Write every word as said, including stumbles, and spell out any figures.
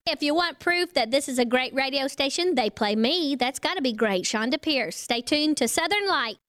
If you want proof that this is a great radio station, they play me. That's got to be great. Shonda Pierce. Stay tuned to Southern Light.